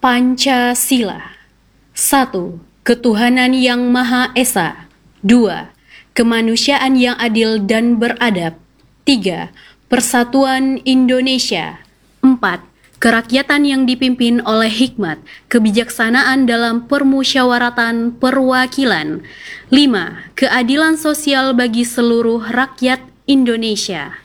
Pancasila. 1. Ketuhanan yang Maha Esa. 2. Kemanusiaan yang adil dan beradab. 3. Persatuan Indonesia. 4. Kerakyatan yang dipimpin oleh hikmat, kebijaksanaan dalam permusyawaratan perwakilan. 5. Keadilan sosial bagi seluruh rakyat Indonesia.